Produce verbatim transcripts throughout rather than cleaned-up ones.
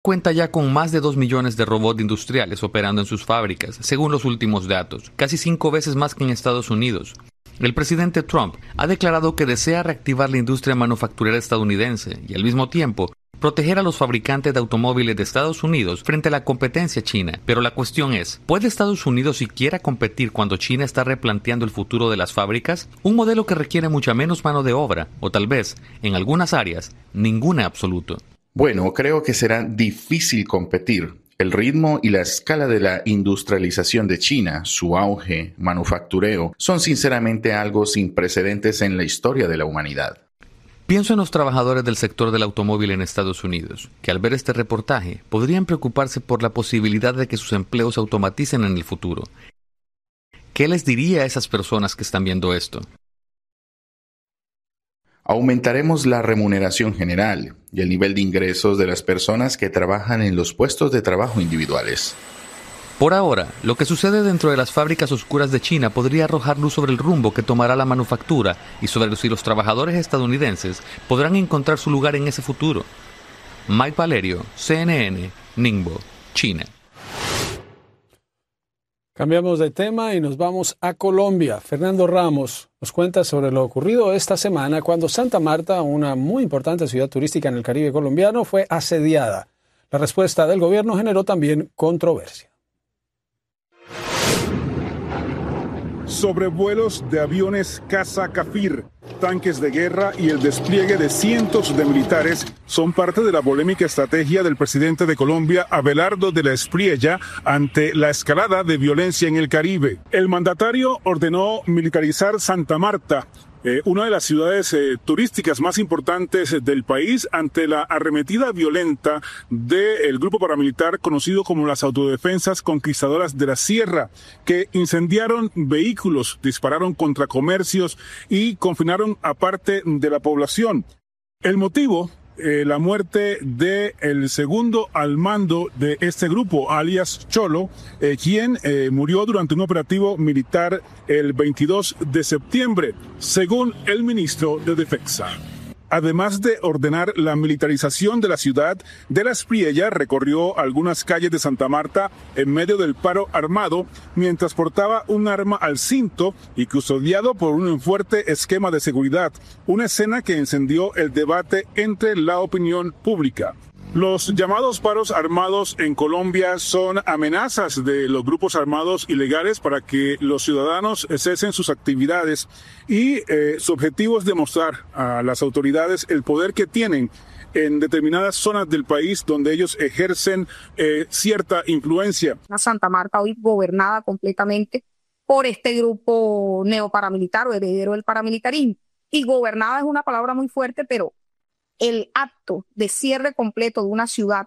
cuenta ya con más de dos millones de robots industriales operando en sus fábricas, según los últimos datos, casi cinco veces más que en Estados Unidos. El presidente Trump ha declarado que desea reactivar la industria manufacturera estadounidense y, al mismo tiempo, proteger a los fabricantes de automóviles de Estados Unidos frente a la competencia china. Pero la cuestión es, ¿puede Estados Unidos siquiera competir cuando China está replanteando el futuro de las fábricas? Un modelo que requiere mucha menos mano de obra, o tal vez, en algunas áreas, ninguna en absoluto. Bueno, creo que será difícil competir. El ritmo y la escala de la industrialización de China, su auge, manufactureo, son sinceramente algo sin precedentes en la historia de la humanidad. Pienso en los trabajadores del sector del automóvil en Estados Unidos, que al ver este reportaje podrían preocuparse por la posibilidad de que sus empleos se automaticen en el futuro. ¿Qué les diría a esas personas que están viendo esto? Aumentaremos la remuneración general y el nivel de ingresos de las personas que trabajan en los puestos de trabajo individuales. Por ahora, lo que sucede dentro de las fábricas oscuras de China podría arrojar luz sobre el rumbo que tomará la manufactura y sobre si los trabajadores estadounidenses podrán encontrar su lugar en ese futuro. Mike Valerio, C N N, Ningbo, China. Cambiamos de tema y nos vamos a Colombia. Fernando Ramos nos cuenta sobre lo ocurrido esta semana cuando Santa Marta, una muy importante ciudad turística en el Caribe colombiano, fue asediada. La respuesta del gobierno generó también controversia. Sobrevuelos de aviones caza Kafir, tanques de guerra y el despliegue de cientos de militares son parte de la polémica estrategia del presidente de Colombia, Abelardo de la Espriella, ante la escalada de violencia en el Caribe. El mandatario ordenó militarizar Santa Marta, Eh, una de las ciudades eh, turísticas más importantes del país, ante la arremetida violenta del grupo paramilitar conocido como las Autodefensas Conquistadoras de la Sierra, que incendiaron vehículos, dispararon contra comercios y confinaron a parte de la población. El motivo, eh, la muerte del segundo al mando de este grupo, alias Cholo, eh, quien eh, murió durante un operativo militar el veintidós de septiembre, según el ministro de Defensa. Además de ordenar la militarización de la ciudad, de la Espriella recorrió algunas calles de Santa Marta en medio del paro armado mientras portaba un arma al cinto y custodiado por un fuerte esquema de seguridad, una escena que encendió el debate entre la opinión pública. Los llamados paros armados en Colombia son amenazas de los grupos armados ilegales para que los ciudadanos cesen sus actividades y eh, su objetivo es demostrar a las autoridades el poder que tienen en determinadas zonas del país donde ellos ejercen eh, cierta influencia. Santa Marta hoy gobernada completamente por este grupo neoparamilitar o heredero del paramilitarismo. Y gobernada es una palabra muy fuerte, pero el acto de cierre completo de una ciudad,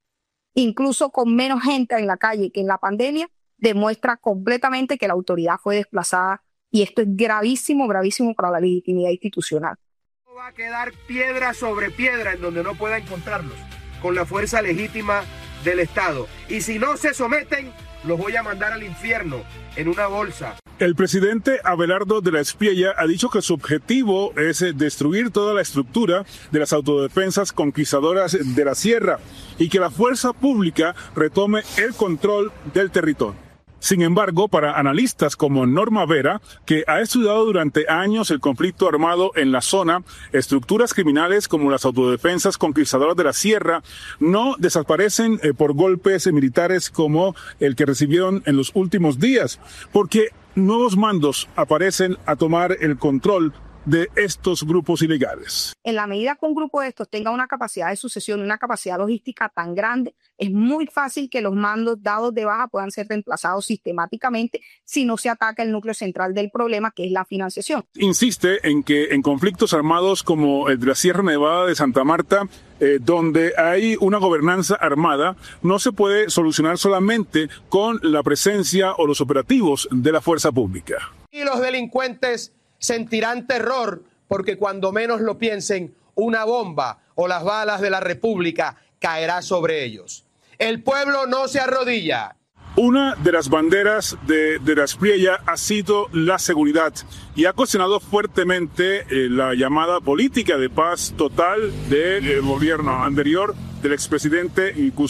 incluso con menos gente en la calle que en la pandemia, demuestra completamente que la autoridad fue desplazada y esto es gravísimo, gravísimo para la legitimidad institucional. No va a quedar piedra sobre piedra en donde no pueda encontrarlos con la fuerza legítima del Estado. Y si no se someten, los voy a mandar al infierno en una bolsa. El presidente Abelardo de la Espriella ha dicho que su objetivo es destruir toda la estructura de las Autodefensas Conquistadoras de la Sierra y que la fuerza pública retome el control del territorio. Sin embargo, para analistas como Norma Vera, que ha estudiado durante años el conflicto armado en la zona, estructuras criminales como las Autodefensas Conquistadoras de la Sierra no desaparecen eh, por golpes militares como el que recibieron en los últimos días, porque nuevos mandos aparecen a tomar el control de estos grupos ilegales. En la medida que un grupo de estos tenga una capacidad de sucesión, una capacidad logística tan grande, es muy fácil que los mandos dados de baja puedan ser reemplazados sistemáticamente si no se ataca el núcleo central del problema, que es la financiación. Insiste en que en conflictos armados como el de la Sierra Nevada de Santa Marta, eh, donde hay una gobernanza armada, no se puede solucionar solamente con la presencia o los operativos de la fuerza pública. Y los delincuentes sentirán terror porque cuando menos lo piensen, una bomba o las balas de la República caerá sobre ellos. El pueblo no se arrodilla. Una de las banderas de, de la Espriella ha sido la seguridad y ha cuestionado fuertemente eh, la llamada política de paz total del eh, gobierno anterior, del expresidente